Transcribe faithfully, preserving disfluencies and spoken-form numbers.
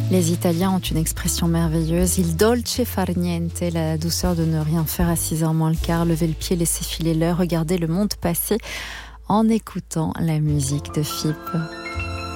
Les Italiens ont une expression merveilleuse. Il dolce far niente, la douceur de ne rien faire à six heures moins le quart, lever le pied, laisser filer l'heure, regarder le monde passer en écoutant la musique de F I P.